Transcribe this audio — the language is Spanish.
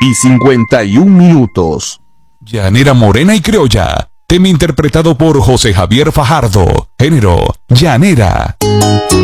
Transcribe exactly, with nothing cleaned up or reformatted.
y cincuenta y un minutos. Llanera morena y criolla. Tema interpretado por José Javier Fajardo. Género, llanera.